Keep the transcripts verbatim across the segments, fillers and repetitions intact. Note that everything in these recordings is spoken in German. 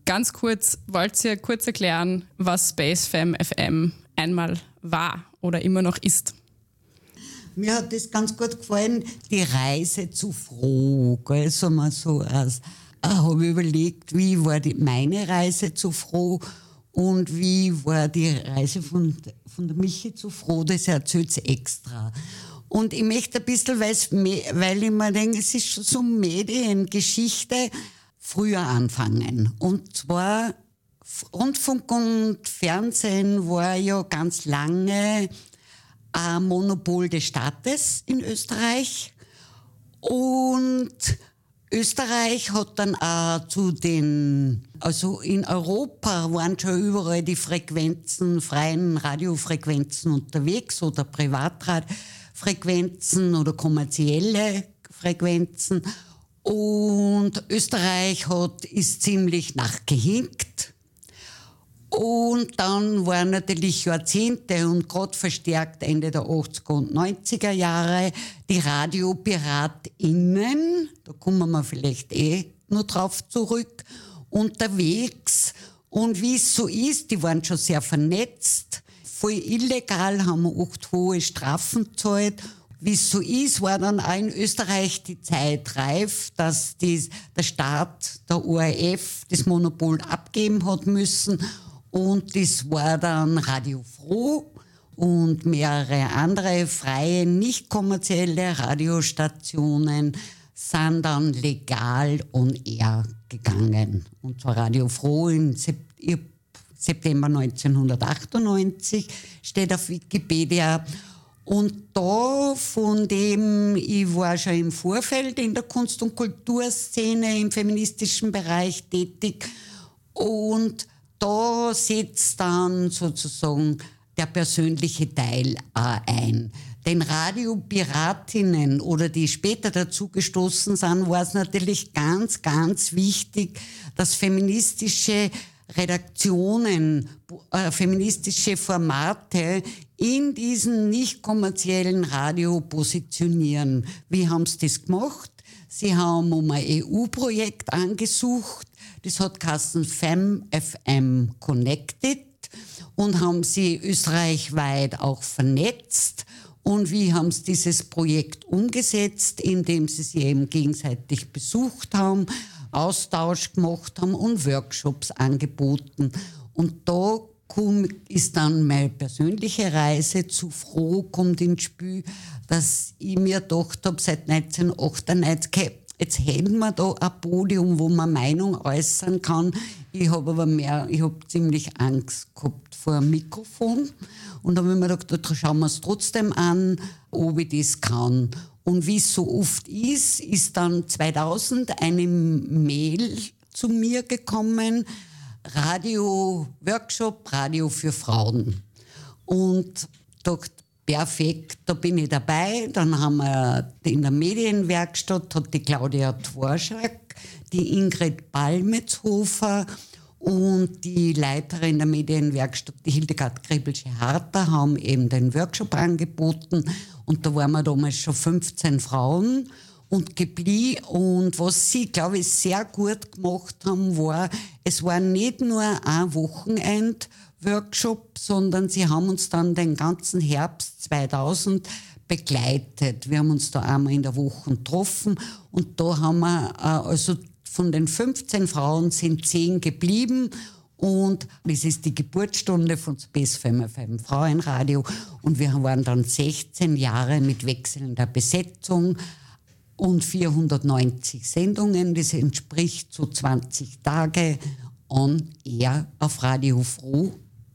Ganz kurz, wollt ihr kurz erklären, was Spacefam F M einmal war oder immer noch ist? Mir hat das ganz gut gefallen, die Reise zu Froh. Gell? So mal so als, äh, habe ich überlegt, wie war die, meine Reise zu Froh und wie war die Reise von, von der Michi zu Froh, das erzählt sie extra. Und ich möchte ein bisschen, weil ich mir denke, es ist schon so Mediengeschichte, früher anfangen. Und zwar Rundfunk und Fernsehen war ja ganz lange ein Monopol des Staates in Österreich. Und Österreich hat dann auch zu den, also in Europa waren schon überall die Frequenzen, freien Radiofrequenzen unterwegs oder Privatfrequenzen oder kommerzielle Frequenzen. Und Österreich hat, ist ziemlich nachgehinkt. Und dann waren natürlich Jahrzehnte und gerade verstärkt Ende der achtziger und neunziger Jahre die RadiopiratInnen, da kommen wir vielleicht eh noch drauf zurück, unterwegs. Und wie es so ist, die waren schon sehr vernetzt, voll illegal, haben oft hohe Strafen gezahlt. Wie es so ist, war dann auch in Österreich die Zeit reif, dass die, der Staat, der O R F, das Monopol abgeben hat müssen. Und das war dann Radio Froh und mehrere andere freie, nicht kommerzielle Radiostationen sind dann legal on air gegangen. Und zwar Radio Froh im September neunzehnhundertachtundneunzig, steht auf Wikipedia. Und da von dem, ich war schon im Vorfeld in der Kunst- und Kulturszene im feministischen Bereich tätig und da setzt dann sozusagen der persönliche Teil auch ein. Den Radiopiratinnen oder die später dazugestoßen sind, war es natürlich ganz, ganz wichtig, dass feministische Redaktionen, äh, feministische Formate in diesen nicht kommerziellen Radio positionieren. Wie haben sie das gemacht? Sie haben um ein E U-Projekt angesucht, das hat geheißen Fem F M Connected und haben sie österreichweit auch vernetzt. Und wie haben sie dieses Projekt umgesetzt? Indem sie sich eben gegenseitig besucht haben, Austausch gemacht haben und Workshops angeboten. Und da ist dann meine persönliche Reise zu Froh, kommt ins Spiel, dass ich mir gedacht habe, seit neunzehnhundertachtundneunzig, jetzt hätten wir da ein Podium, wo man Meinung äußern kann. Ich habe aber mehr, ich habe ziemlich Angst gehabt vor dem Mikrofon. Und da habe ich mir gedacht, da schauen wir es trotzdem an, ob ich das kann. Und wie es so oft ist, ist dann zweitausend eine Mail zu mir gekommen, Radio-Workshop, Radio für Frauen. Und dachte, perfekt, da bin ich dabei. Dann haben wir in der Medienwerkstatt hat die Claudia Dvorak, die Ingrid Balmetzhofer und die Leiterin der Medienwerkstatt, die Hildegard Kriebelsche-Harter, haben eben den Workshop angeboten. Und da waren wir damals schon fünfzehn Frauen und geblieben. Und was sie, glaube ich, sehr gut gemacht haben, war, es war nicht nur ein Wochenend-Workshop, sondern sie haben uns dann den ganzen Herbst zweitausend begleitet. Wir haben uns da einmal in der Woche getroffen und da haben wir, also von den fünfzehn Frauen sind zehn geblieben. Und das ist die Geburtsstunde von Spacefam F M Frauenradio. Und wir waren dann sechzehn Jahre mit wechselnder Besetzung und vierhundertneunzig Sendungen. Das entspricht so zwanzig Tage on air auf Radio Froh.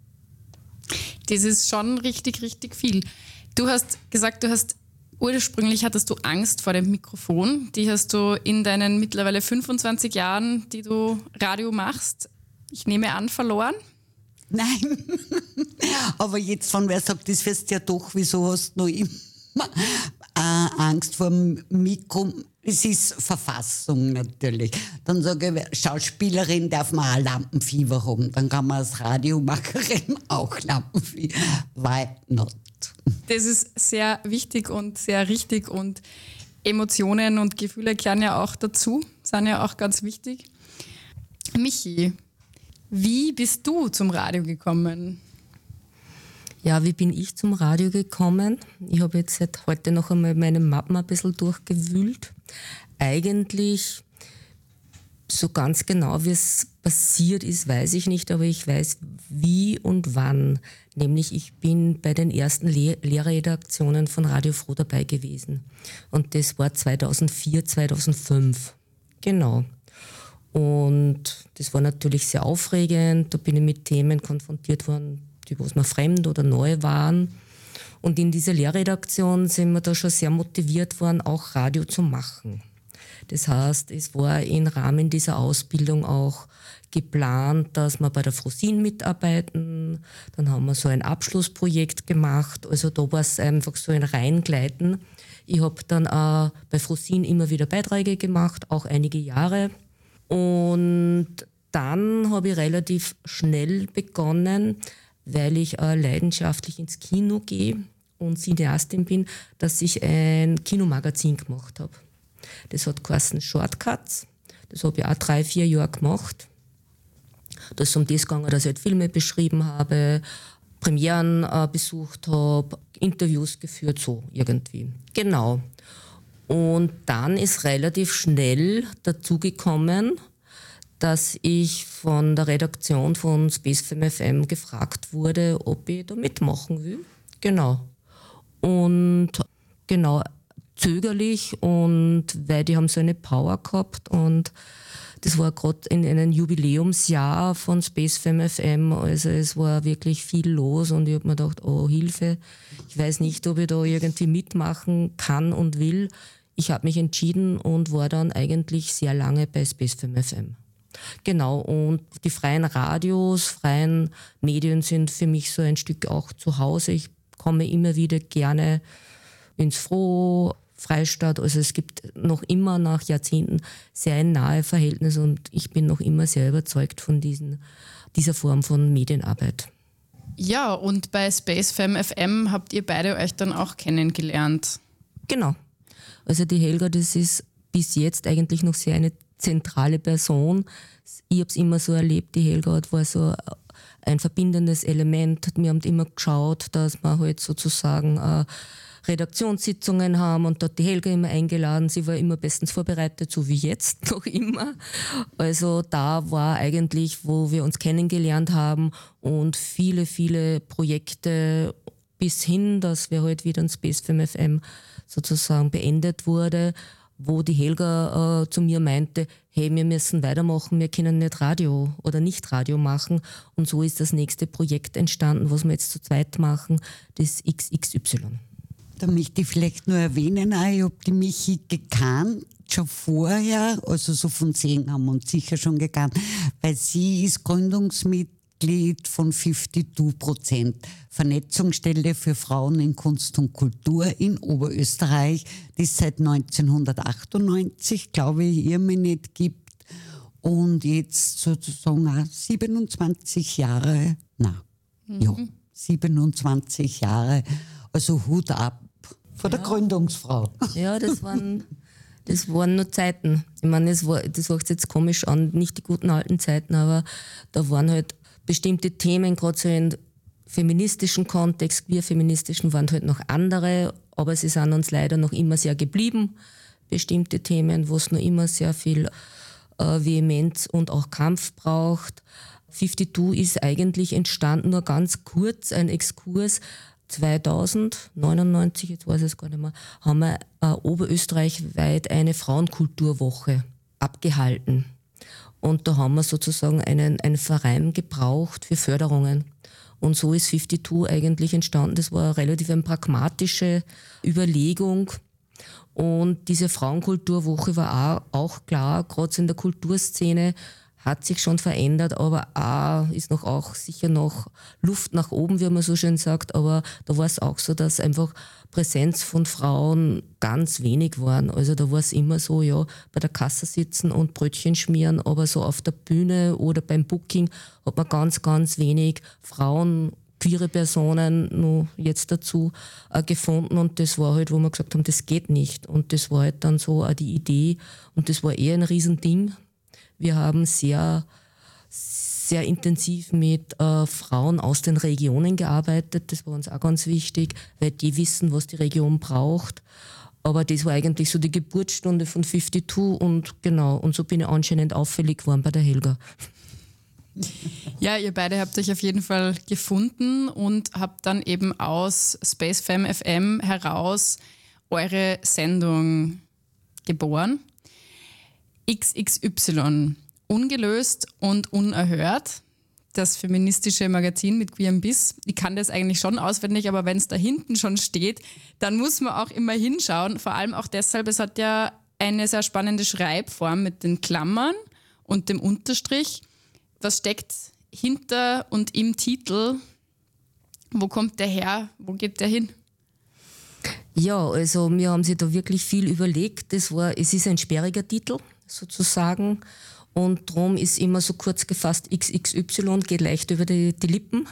Das ist schon richtig, richtig viel. Du hast gesagt, du hast ursprünglich hattest du Angst vor dem Mikrofon. Die hast du in deinen mittlerweile fünfundzwanzig Jahren, die du Radio machst, ich nehme an, verloren? Nein, aber jetzt von wer sagt, das wirst du ja doch, wieso hast du noch immer äh, Angst vor dem Mikro? Es ist Verfassung natürlich. Dann sage ich, Schauspielerin darf man auch Lampenfieber haben. Dann kann man als Radiomacherin auch Lampenfieber. Why not? Das ist sehr wichtig und sehr richtig und Emotionen und Gefühle gehören ja auch dazu, sind ja auch ganz wichtig. Michi, Wie bist du zum Radio gekommen? Ja, wie bin ich zum Radio gekommen? Ich habe jetzt seit heute noch einmal meine Mappen ein bisschen durchgewühlt. Eigentlich so ganz genau, wie es passiert ist, weiß ich nicht, aber ich weiß wie und wann. Nämlich ich bin bei den ersten Le- Lehrredaktionen von Radio Froh dabei gewesen. Und das war zweitausendvier, zweitausendfünf. Genau. Und das war natürlich sehr aufregend. Da bin ich mit Themen konfrontiert worden, die was mir fremd oder neu waren. Und in dieser Lehrredaktion sind wir da schon sehr motiviert worden, auch Radio zu machen. Das heißt, es war im Rahmen dieser Ausbildung auch geplant, dass wir bei der Frosin mitarbeiten. Dann haben wir so ein Abschlussprojekt gemacht. Also da war es einfach so ein Reingleiten. Ich habe dann auch bei Frosin immer wieder Beiträge gemacht, auch einige Jahre. Und dann habe ich relativ schnell begonnen, weil ich äh, leidenschaftlich ins Kino gehe und Cineastin bin, dass ich ein Kinomagazin gemacht habe. Das hat geheißen Shortcuts. Das habe ich auch drei, vier Jahre gemacht. Da ist um das gegangen, dass ich halt Filme beschrieben habe, Premieren äh, besucht habe, Interviews geführt, so irgendwie. Genau. Und dann ist relativ schnell dazugekommen, dass ich von der Redaktion von Space F M F M gefragt wurde, ob ich da mitmachen will. Genau. Und genau, zögerlich, und weil die haben so eine Power gehabt, und das war gerade in einem Jubiläumsjahr von Space F M F M, also es war wirklich viel los und ich habe mir gedacht, oh Hilfe, ich weiß nicht, ob ich da irgendwie mitmachen kann und will. Ich habe mich entschieden und war dann eigentlich sehr lange bei Space F M F M. Genau, und die freien Radios, freien Medien sind für mich so ein Stück auch zu Hause. Ich komme immer wieder gerne ins Froh, Freistadt. Also es gibt noch immer nach Jahrzehnten sehr ein nahe Verhältnis und ich bin noch immer sehr überzeugt von diesen, dieser Form von Medienarbeit. Ja, und bei Space F M F M habt ihr beide euch dann auch kennengelernt. Genau. Also die Helga, das ist bis jetzt eigentlich noch sehr eine zentrale Person. Ich habe es immer so erlebt, die Helga war so ein verbindendes Element. Wir haben immer geschaut, dass wir halt sozusagen äh, Redaktionssitzungen haben und dort die Helga immer eingeladen. Sie war immer bestens vorbereitet, so wie jetzt noch immer. Also da war eigentlich, wo wir uns kennengelernt haben und viele, viele Projekte bis hin, dass wir halt wieder ein Space F M F M sozusagen beendet wurde, wo die Helga äh, zu mir meinte, hey, wir müssen weitermachen, wir können nicht Radio oder nicht Radio machen. Und so ist das nächste Projekt entstanden, was wir jetzt zu zweit machen, das X X Y. Da möchte ich vielleicht nur erwähnen, auch, ich habe die Michi gekannt, schon vorher, also so von zehn haben wir uns sicher schon gekannt, weil sie ist Gründungsmitglied von zweiundfünfzig Prozent, Vernetzungsstelle für Frauen in Kunst und Kultur in Oberösterreich, die es seit neunzehnhundertachtundneunzig, glaube ich, irgendwie nicht gibt und jetzt sozusagen auch siebenundzwanzig Jahre, na, mhm. ja, siebenundzwanzig Jahre, also Hut ab vor der ja. Gründungsfrau. Ja, das waren, das waren nur Zeiten. Ich meine, das, war, das hört sich jetzt komisch an, nicht die guten alten Zeiten, aber da waren halt bestimmte Themen, gerade so in feministischen Kontext, wir feministischen waren halt noch andere, aber sie sind uns leider noch immer sehr geblieben. Bestimmte Themen, wo es noch immer sehr viel äh, Vehemenz und auch Kampf braucht. zweiundfünfzig ist eigentlich entstanden, nur ganz kurz, ein Exkurs. zweitausendneunundneunzig, jetzt weiß ich es gar nicht mehr, haben wir äh, oberösterreichweit eine Frauenkulturwoche abgehalten. Und da haben wir sozusagen einen, einen Verein gebraucht für Förderungen. Und so ist zweiundfünfzig eigentlich entstanden. Das war eine relativ eine pragmatische Überlegung. Und diese Frauenkulturwoche war auch, auch klar, gerade in der Kulturszene, hat sich schon verändert, aber auch ist noch auch sicher noch Luft nach oben, wie man so schön sagt. Aber da war es auch so, dass einfach Präsenz von Frauen ganz wenig waren. Also da war es immer so, ja, bei der Kasse sitzen und Brötchen schmieren, aber so auf der Bühne oder beim Booking hat man ganz, ganz wenig Frauen, queere Personen noch jetzt dazu äh, gefunden. Und das war halt, wo wir gesagt haben, das geht nicht. Und das war halt dann so auch die Idee. Und das war eher ein Riesending. Wir haben sehr, sehr intensiv mit äh, Frauen aus den Regionen gearbeitet. Das war uns auch ganz wichtig, weil die wissen, was die Region braucht. Aber das war eigentlich so die Geburtsstunde von zweiundfünfzig und genau, und so bin ich anscheinend auffällig geworden bei der Helga. Ja, ihr beide habt euch auf jeden Fall gefunden und habt dann eben aus Spacefam F M heraus eure Sendung geboren. X X Y, ungelöst und unerhört. Das feministische Magazin mit Queerem Biss. Ich kann das eigentlich schon auswendig, aber wenn es da hinten schon steht, dann muss man auch immer hinschauen. Vor allem auch deshalb, es hat ja eine sehr spannende Schreibform mit den Klammern und dem Unterstrich. Was steckt hinter und im Titel? Wo kommt der her? Wo geht der hin? Ja, also wir haben sich da wirklich viel überlegt. Das war, es ist ein sperriger Titel sozusagen. Und darum ist immer so kurz gefasst X X Y, geht leicht über die, die Lippen.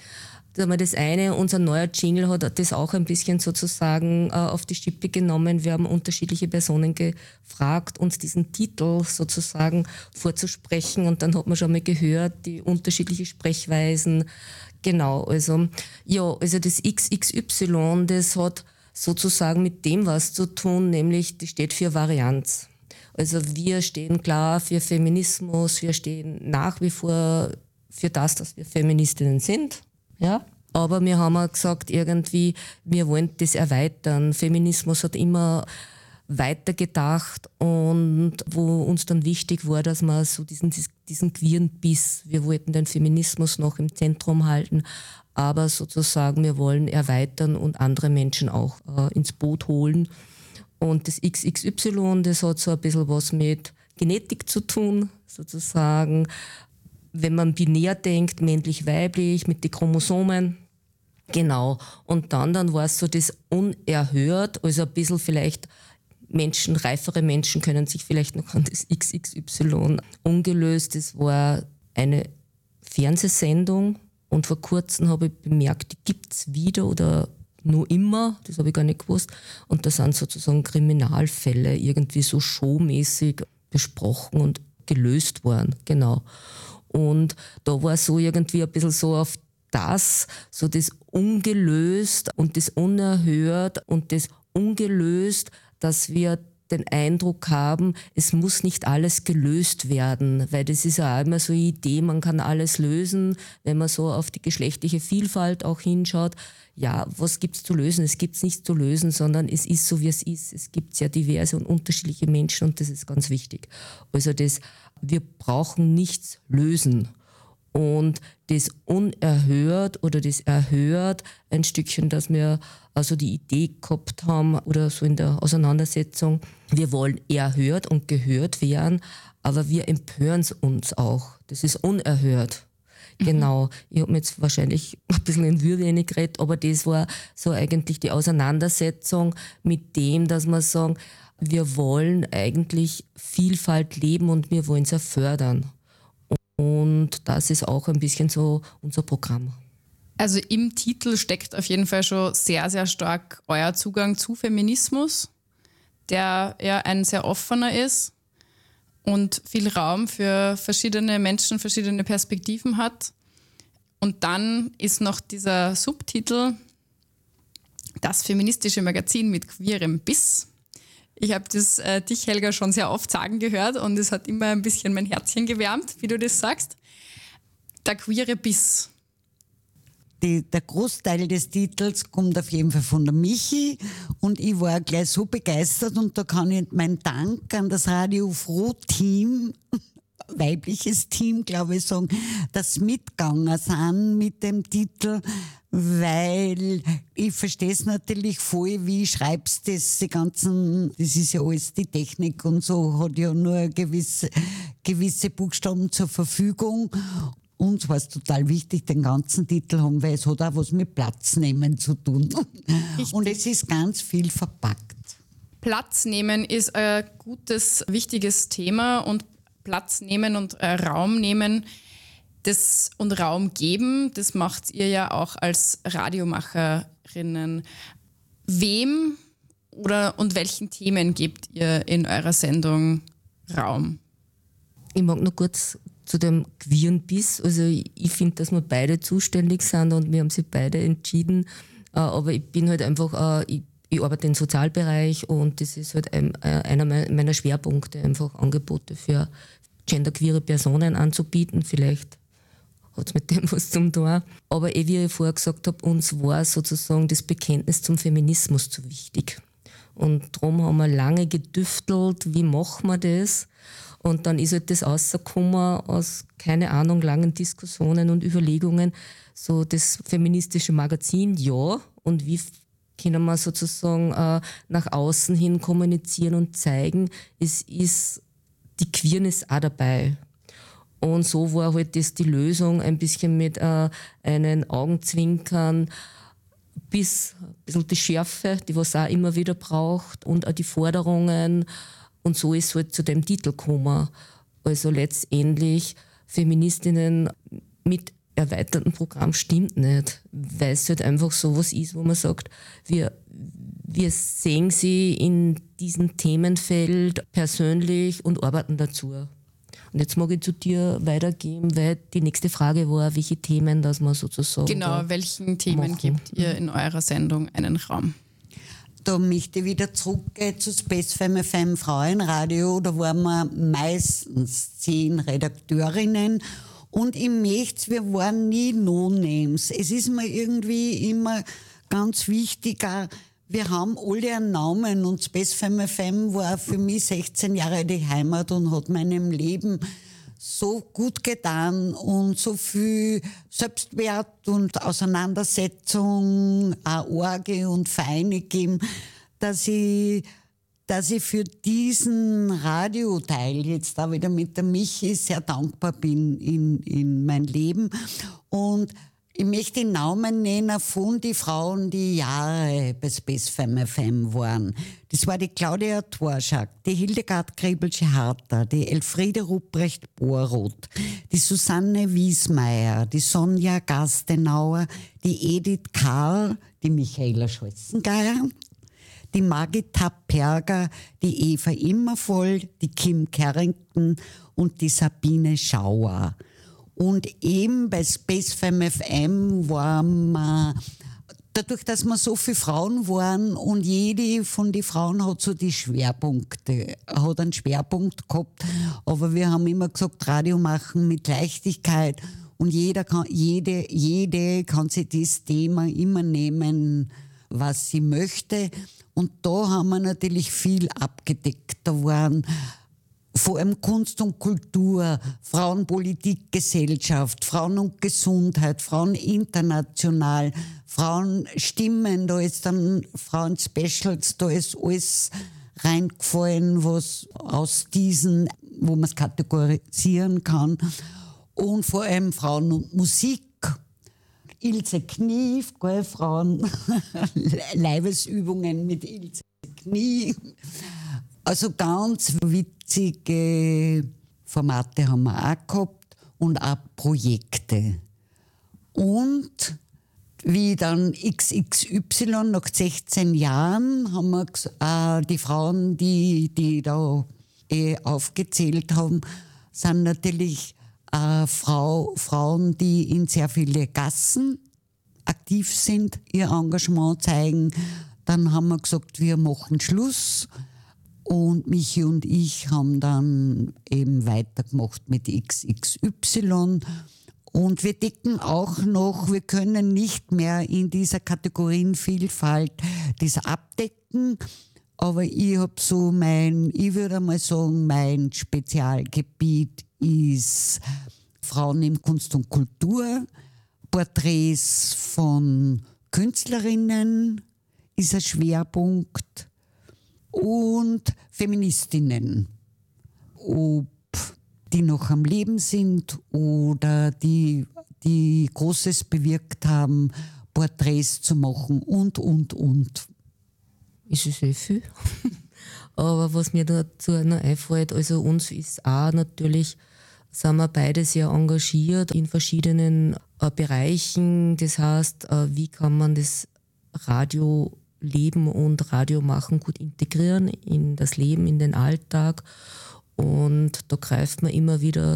Das eine, unser neuer Jingle hat das auch ein bisschen sozusagen äh, auf die Schippe genommen. Wir haben unterschiedliche Personen gefragt, uns diesen Titel sozusagen vorzusprechen. Und dann hat man schon mal gehört, die unterschiedlichen Sprechweisen. Genau, also ja, also das X X Y, das hat sozusagen mit dem was zu tun, nämlich das steht für Varianz. Also wir stehen klar für Feminismus, wir stehen nach wie vor für das, dass wir Feministinnen sind. Ja? Aber wir haben auch gesagt, irgendwie, wir wollen das erweitern. Feminismus hat immer weitergedacht und wo uns dann wichtig war, dass wir so diesen, diesen queeren Biss, wir wollten den Feminismus noch im Zentrum halten, aber sozusagen wir wollen erweitern und andere Menschen auch äh, ins Boot holen. Und das X X Y, das hat so ein bisschen was mit Genetik zu tun, sozusagen. Wenn man binär denkt, männlich-weiblich, mit den Chromosomen. Genau. Und dann, dann war es so das unerhört, also ein bisschen vielleicht Menschen, reifere Menschen können sich vielleicht noch an das X X Y ungelöst. Das war eine Fernsehsendung und vor kurzem habe ich bemerkt, die gibt's wieder oder nur immer, das habe ich gar nicht gewusst. Und da sind sozusagen Kriminalfälle irgendwie so showmäßig besprochen und gelöst worden, genau. Und da war so irgendwie ein bisschen so auf das, so das ungelöst und das unerhört und das ungelöst, dass wir den Eindruck haben, es muss nicht alles gelöst werden, weil das ist ja auch immer so eine Idee, man kann alles lösen, wenn man so auf die geschlechtliche Vielfalt auch hinschaut. Ja, was gibt's zu lösen? Es gibt's nichts zu lösen, sondern es ist so, wie es ist. Es gibt sehr diverse und unterschiedliche Menschen und das ist ganz wichtig. Also das, wir brauchen nichts lösen. Und das unerhört oder das erhört ein Stückchen, dass wir also die Idee gehabt haben oder so in der Auseinandersetzung, wir wollen erhört und gehört werden, aber wir empören uns auch. Das ist unerhört. Mhm. Genau. Ich habe mir jetzt wahrscheinlich ein bisschen in Würde geredet, aber das war so eigentlich die Auseinandersetzung mit dem, dass wir sagen, wir wollen eigentlich Vielfalt leben und wir wollen sie fördern. Und das ist auch ein bisschen so unser Programm. Also im Titel steckt auf jeden Fall schon sehr, sehr stark euer Zugang zu Feminismus, der ja ein sehr offener ist und viel Raum für verschiedene Menschen, verschiedene Perspektiven hat. Und dann ist noch dieser Subtitel, das feministische Magazin mit queerem Biss. Ich habe das äh, dich, Helga, schon sehr oft sagen gehört und es hat immer ein bisschen mein Herzchen gewärmt, wie du das sagst. Der queere Biss. Die, der Großteil des Titels kommt auf jeden Fall von der Michi und ich war gleich so begeistert und da kann ich meinen Dank an das Radio Froh-Team, weibliches Team, glaube ich, sagen, dass mitgegangen sind mit dem Titel, weil ich verstehe es natürlich voll, wie schreibst du das, die ganzen, das ist ja alles die Technik und so, hat ja nur gewisse, gewisse Buchstaben zur Verfügung. Uns war es total wichtig, den ganzen Titel haben, weil es hat auch was mit Platz nehmen zu tun. Richtig. Und es ist ganz viel verpackt. Platz nehmen ist ein gutes, wichtiges Thema und Platz nehmen und äh, Raum nehmen das und Raum geben, das macht ihr ja auch als Radiomacherinnen. Wem oder und welchen Themen gebt ihr in eurer Sendung Raum? Ich mag nur kurz zu dem queeren Biss. Also ich, ich finde, dass wir beide zuständig sind und wir haben sich beide entschieden. Äh, aber ich bin halt einfach, äh, ich, ich arbeite im Sozialbereich und das ist halt ein, äh, einer meiner Schwerpunkte, einfach Angebote für genderqueere Personen anzubieten. Vielleicht hat es mit dem was zum tun. Aber eh, wie ich vorher gesagt habe, uns war sozusagen das Bekenntnis zum Feminismus zu wichtig. Und darum haben wir lange gedüftelt, wie machen wir das? Und dann ist halt das rausgekommen aus, keine Ahnung, langen Diskussionen und Überlegungen, so das feministische Magazin, ja, und wie können wir sozusagen äh, nach außen hin kommunizieren und zeigen, es ist die Queerness auch dabei. Und so war halt das die Lösung, ein bisschen mit äh, einen Augenzwinkern bis ein bisschen die Schärfe, die was auch immer wieder braucht und auch die Forderungen. Und so ist es halt zu dem Titel gekommen. Also letztendlich Feministinnen mit erweitertem Programm stimmt nicht, weil es halt einfach so was ist, wo man sagt, wir, wir sehen sie in diesem Themenfeld persönlich und arbeiten dazu. Und jetzt mag ich zu dir weitergeben, weil die nächste Frage war, welche Themen, dass man sozusagen. Genau, welchen Themen machen. gebt ihr in eurer Sendung einen Raum? Da möchte ich wieder zurückgehen zu Space Femme Femme Frauenradio. Da waren wir meistens zehn Redakteurinnen. Und ich möchte, wir waren nie No-Names. Es ist mir irgendwie immer ganz wichtig, auch, wir haben alle einen Namen und Space Femme Femme war für mich sechzehn Jahre die Heimat und hat meinem Leben so gut getan und so viel Selbstwert und Auseinandersetzung, auch Orge und Vereine gegeben, dass ich, dass ich für diesen Radioteil jetzt da wieder mit der Michi sehr dankbar bin in, in mein Leben. Und ich möchte den Namen nennen von den Frauen, die Jahre bei Space Femme F M waren. Das war die Claudia Dworschak, die Hildegard Grebelsche-Harter, die Elfriede Ruprecht-Boroth, die Susanne Wiesmeier, die Sonja Gastenauer, die Edith Karl, die Michaela Scholzengeier, die Margit Tapp-Perger, die Eva Immervoll, die Kim Carrington und die Sabine Schauer. Und eben bei Space Femme F M waren wir, dadurch, dass wir so viele Frauen waren und jede von den Frauen hat so die Schwerpunkte, hat einen Schwerpunkt gehabt, aber wir haben immer gesagt, Radio machen mit Leichtigkeit und jeder kann, jede, jede kann sich das Thema immer nehmen, was sie möchte. Und da haben wir natürlich viel abgedeckt. Da waren vor allem Kunst und Kultur, Frauenpolitik, Gesellschaft, Frauen und Gesundheit, Frauen international, Frauenstimmen, da ist dann Frauen-Specials, da ist alles reingefallen, was aus diesen, wo man es kategorisieren kann. Und vor allem Frauen und Musik. Ilse Knief, gell, Frauen, Leibesübungen mit Ilse Knief. Also ganz witzige Formate haben wir auch gehabt und auch Projekte. Und wie dann X X Y nach sechzehn Jahren haben wir äh, die Frauen, die, die da eh aufgezählt haben, sind natürlich äh, Frau, Frauen, die in sehr viele Gassen aktiv sind, ihr Engagement zeigen. Dann haben wir gesagt, wir machen Schluss. Und Michi und ich haben dann eben weitergemacht mit X X Y. Und wir decken auch noch, wir können nicht mehr in dieser Kategorienvielfalt das abdecken. Aber ich habe so mein, ich würde mal sagen, mein Spezialgebiet ist Frauen in Kunst und Kultur. Porträts von Künstlerinnen ist ein Schwerpunkt. Und Feministinnen, ob die noch am Leben sind oder die, die Großes bewirkt haben, Porträts zu machen und, und, und. Ist es eh viel. Aber was mir dazu noch einfällt, also uns ist auch natürlich, sind wir beide sehr engagiert in verschiedenen äh, Bereichen. Das heißt, äh, wie kann man das Radio Leben und Radio machen gut integrieren in das Leben, in den Alltag. Und da greift man immer wieder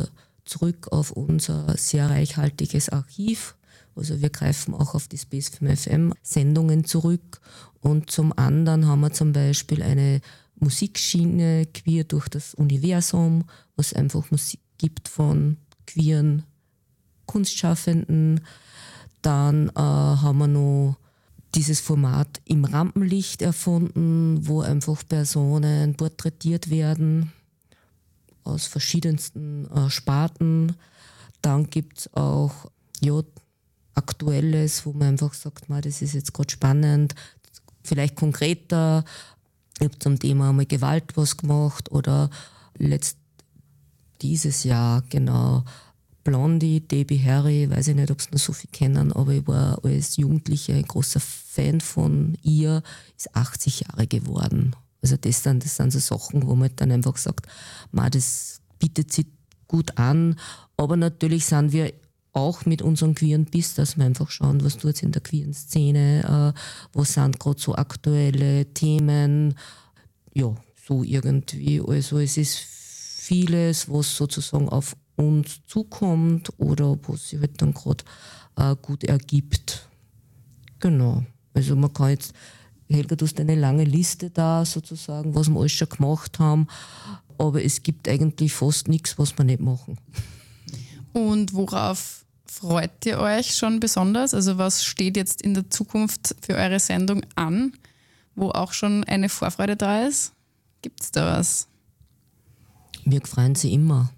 zurück auf unser sehr reichhaltiges Archiv. Also wir greifen auch auf die Space F M F M Sendungen zurück. Und zum anderen haben wir zum Beispiel eine Musikschiene queer durch das Universum, was einfach Musik gibt von queeren Kunstschaffenden. Dann äh, haben wir noch dieses Format im Rampenlicht erfunden, wo einfach Personen porträtiert werden aus verschiedensten äh, Sparten. Dann gibt es auch ja, Aktuelles, wo man einfach sagt, man, das ist jetzt gerade spannend, vielleicht konkreter. Ich habe zum Thema einmal Gewalt was gemacht oder letzt dieses Jahr, genau, Blondie, Debbie Harry, weiß ich nicht, ob es noch so viel kennen, aber ich war als Jugendliche ein großer Fan von ihr, ist achtzig Jahre geworden. Also das sind, das sind so Sachen, wo man dann einfach sagt, man, das bietet sich gut an, aber natürlich sind wir auch mit unserem queeren Biss, dass wir einfach schauen, was tut es in der queeren Szene, äh, was sind gerade so aktuelle Themen, ja, so irgendwie. Also es ist vieles, was sozusagen auf uns zukommt oder was sich halt dann gerade äh, gut ergibt. Genau. Also man kann jetzt, Helga, du hast eine lange Liste da sozusagen, was wir alles schon gemacht haben, aber es gibt eigentlich fast nichts, was wir nicht machen. Und worauf freut ihr euch schon besonders? Also was steht jetzt in der Zukunft für eure Sendung an, wo auch schon eine Vorfreude da ist? Gibt es da was? Wir freuen sie immer.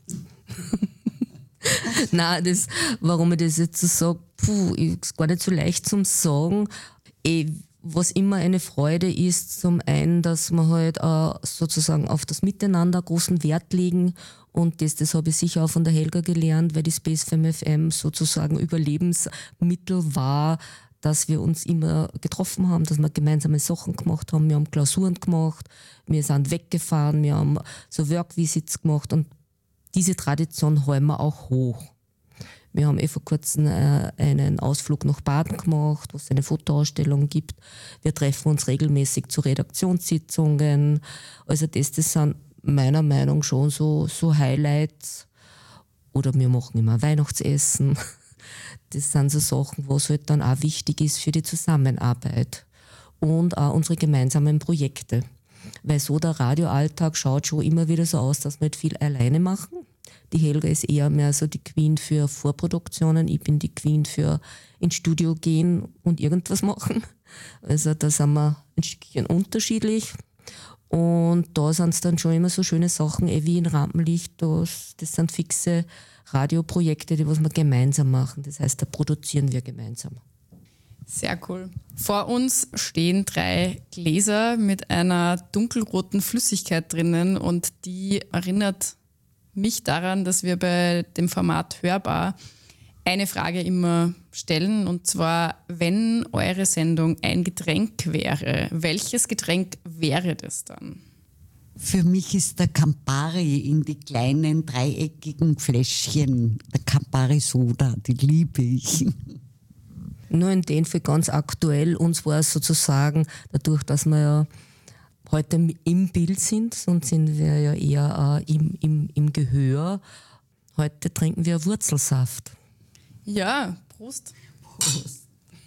Nein, das, warum ich das jetzt so sage, puh, ist gar nicht so leicht zum Sagen. Eh, was immer eine Freude ist, zum einen, dass wir halt äh, sozusagen auf das Miteinander großen Wert legen und das, das habe ich sicher auch von der Helga gelernt, weil die Space F M F M sozusagen Überlebensmittel war, dass wir uns immer getroffen haben, dass wir gemeinsame Sachen gemacht haben, wir haben Klausuren gemacht, wir sind weggefahren, wir haben so Workvisits gemacht und diese Tradition halten wir auch hoch. Wir haben eh vor kurzem äh, einen Ausflug nach Baden gemacht, wo es eine Fotoausstellung gibt. Wir treffen uns regelmäßig zu Redaktionssitzungen. Also das, das sind meiner Meinung nach schon so, so Highlights. Oder wir machen immer Weihnachtsessen. Das sind so Sachen, was halt dann auch wichtig ist für die Zusammenarbeit. Und auch unsere gemeinsamen Projekte. Weil so der Radioalltag schaut schon immer wieder so aus, dass wir nicht viel alleine machen. Die Helga ist eher mehr so die Queen für Vorproduktionen. Ich bin die Queen für ins Studio gehen und irgendwas machen. Also da sind wir ein Stückchen unterschiedlich. Und da sind es dann schon immer so schöne Sachen, eh wie in Rampenlicht. Das, das sind fixe Radioprojekte, die was wir gemeinsam machen. Das heißt, da produzieren wir gemeinsam. Sehr cool. Vor uns stehen drei Gläser mit einer dunkelroten Flüssigkeit drinnen und die erinnert mich daran, dass wir bei dem Format Hörbar eine Frage immer stellen, und zwar, wenn eure Sendung ein Getränk wäre, welches Getränk wäre das dann? Für mich ist der Campari in die kleinen dreieckigen Fläschchen, der Campari Soda, die liebe ich. Nur in dem Fall ganz aktuell, uns war es sozusagen, dadurch, dass wir ja heute im Bild sind, sonst sind wir ja eher äh, im, im, im Gehör. Heute trinken wir Wurzelsaft. Ja, Prost. Prost.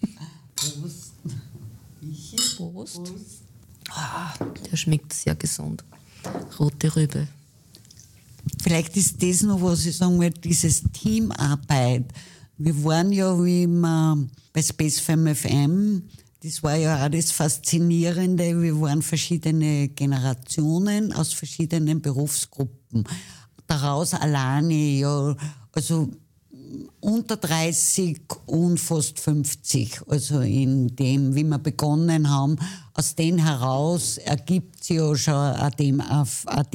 Prost. Michi, Prost. Prost. Ah, der schmeckt sehr gesund. Rote Rübe. Vielleicht ist das noch, was ich sagen will, dieses Teamarbeit. Wir waren ja wie immer bei Space F M F M, das war ja auch das Faszinierende, wir waren verschiedene Generationen aus verschiedenen Berufsgruppen. Daraus alleine, ja, also unter dreißig und fast fünfzig, also in dem, wie wir begonnen haben, aus denen heraus ergibt sich ja schon eine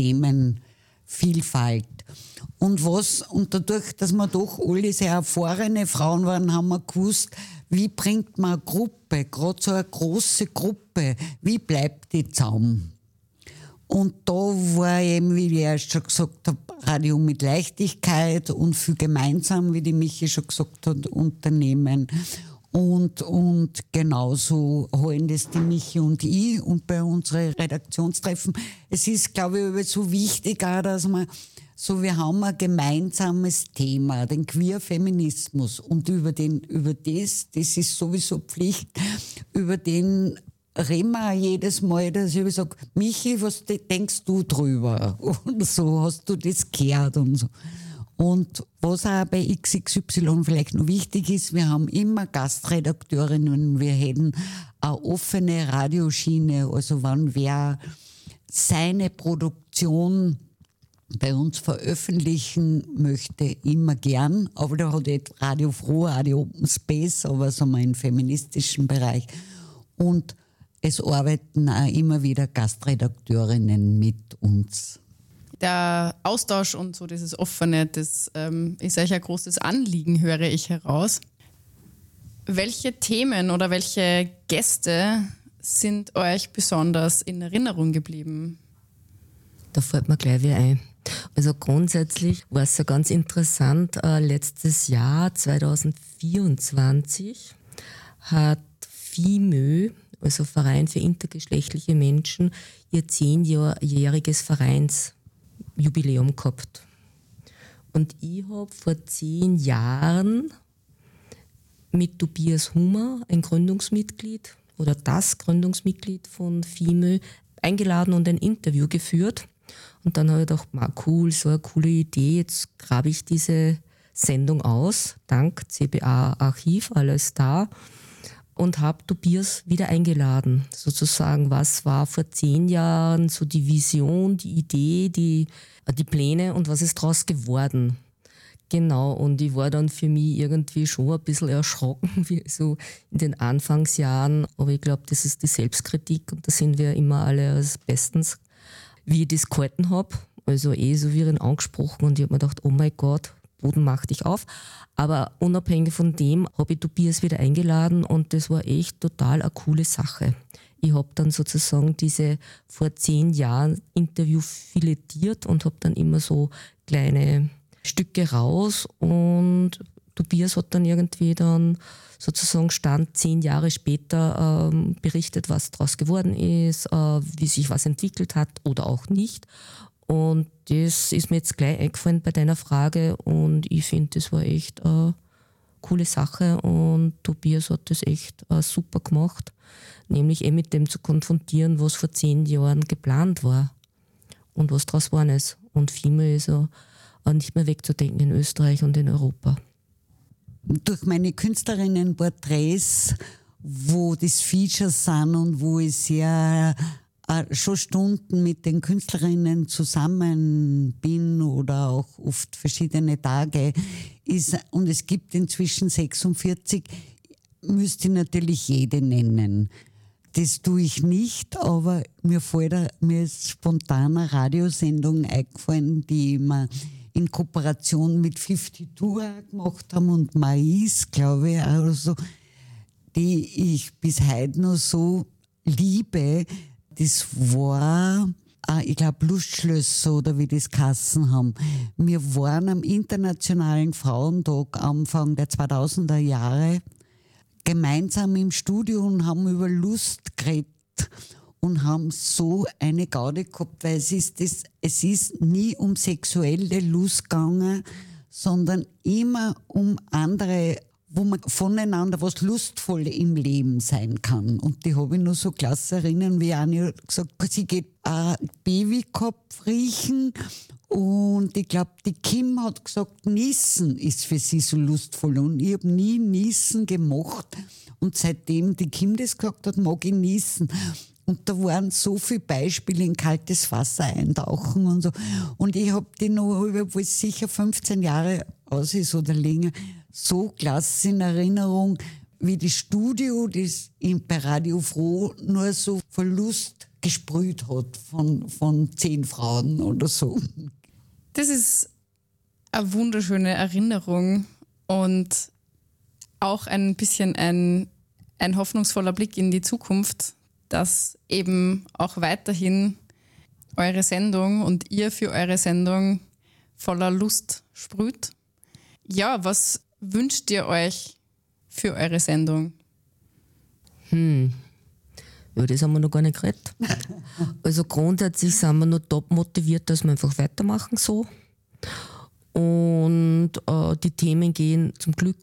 Themenvielfalt. Und was, und dadurch, dass wir doch alle sehr erfahrene Frauen waren, haben wir gewusst, wie bringt man eine Gruppe, gerade so eine große Gruppe, wie bleibt die zusammen? Und da war eben, wie ich erst schon gesagt habe, Radio mit Leichtigkeit und viel gemeinsam, wie die Michi schon gesagt hat, Unternehmen. Und, und genauso holen das die Michi und ich und bei unseren Redaktionstreffen. Es ist, glaube ich, so wichtig auch, dass man so, wir haben ein gemeinsames Thema, den Queer-Feminismus. Und über den, über das, das ist sowieso Pflicht, über den reden wir auch jedes Mal, dass ich sage, Michi, was denkst du drüber? Und so, hast du das gehört und so. Und was auch bei X X Y vielleicht noch wichtig ist, wir haben immer Gastredakteurinnen, wir hätten eine offene Radioschiene, also wenn wer seine Produktion bei uns veröffentlichen möchte, immer gern, aber da hat jetzt Radio Froh, Radio Open Space, aber so mal im feministischen Bereich. Und es arbeiten auch immer wieder Gastredakteurinnen mit uns. Der Austausch und so dieses Offene, das ähm, ist euch ein großes Anliegen, höre ich heraus. Welche Themen oder welche Gäste sind euch besonders in Erinnerung geblieben? Da fällt mir gleich wieder ein. Also grundsätzlich war es ja ganz interessant, äh, letztes Jahr, zwanzig vierundzwanzig, hat FIMÖ, also Verein für intergeschlechtliche Menschen, ihr zehnjähriges Vereinsjubiläum gehabt. Und ich habe vor zehn Jahren mit Tobias Hummer, ein Gründungsmitglied oder das Gründungsmitglied von FIMÖ, eingeladen und ein Interview geführt. Und dann habe ich gedacht, ma, cool, so eine coole Idee, jetzt grabe ich diese Sendung aus, dank C B A-Archiv, alles da, und habe Tobias wieder eingeladen. Sozusagen, was war vor zehn Jahren so die Vision, die Idee, die, die Pläne und was ist daraus geworden? Genau, und ich war dann für mich irgendwie schon ein bisschen erschrocken, wie so in den Anfangsjahren. Aber ich glaube, das ist die Selbstkritik und da sind wir immer alle bestens, wie ich das gehalten habe. Also eh so wie ihn angesprochen und ich habe mir gedacht, oh mein Gott, Boden mach dich auf. Aber unabhängig von dem habe ich Tobias wieder eingeladen und das war echt total eine coole Sache. Ich habe dann sozusagen diese vor zehn Jahren Interview filetiert und habe dann immer so kleine Stücke raus und Tobias hat dann irgendwie dann sozusagen Stand zehn Jahre später ähm, berichtet, was daraus geworden ist, äh, wie sich was entwickelt hat oder auch nicht. Und das ist mir jetzt gleich eingefallen bei deiner Frage und ich finde, das war echt eine coole Sache und Tobias hat das echt äh, super gemacht, nämlich eh mit dem zu konfrontieren, was vor zehn Jahren geplant war und was daraus geworden ist. Und FIMÖ ist ja nicht mehr wegzudenken in Österreich und in Europa. Durch meine Künstlerinnenporträts, wo das Features sind und wo ich sehr äh, schon Stunden mit den Künstlerinnen zusammen bin oder auch oft verschiedene Tage, ist, und es gibt inzwischen sechsundvierzig, müsste ich natürlich jede nennen. Das tue ich nicht, aber mir, fällt, mir ist spontan eine Radiosendung eingefallen, die wir in Kooperation mit fünfzig zwei gemacht haben und Mais, glaube ich, auch so, die ich bis heute noch so liebe. Das war, ich glaube, Lustschlösser oder wie das geheißen haben. Wir waren am Internationalen Frauentag Anfang der zweitausender Jahre gemeinsam im Studio und haben über Lust geredet und haben so eine Gaudi gehabt, weil es ist, das, es ist nie um sexuelle Lust gegangen, sondern immer um andere, wo man voneinander was lustvoll im Leben sein kann. Und die habe ich nur so klasse erinnern, wie eine gesagt hat, sie geht ein Babykopf riechen und ich glaube, die Kim hat gesagt, Niesen ist für sie so lustvoll und ich habe nie Niesen gemacht und seitdem die Kim das gesagt hat, mag ich Niesen. Und da waren so viele Beispiele, in kaltes Wasser eintauchen und so. Und ich habe die noch, obwohl es sicher fünfzehn Jahre aus ist oder länger, so klasse in Erinnerung, wie das Studio, das bei Radio Froh nur so Verlust gesprüht hat von, von zehn Frauen oder so. Das ist eine wunderschöne Erinnerung und auch ein bisschen ein, ein hoffnungsvoller Blick in die Zukunft, dass eben auch weiterhin eure Sendung und ihr für eure Sendung voller Lust sprüht. Ja, was wünscht ihr euch für eure Sendung? Hm. Ja, das haben wir noch gar nicht geredet. Also grundsätzlich sind wir noch top motiviert, dass wir einfach weitermachen so. Und äh, die Themen gehen zum Glück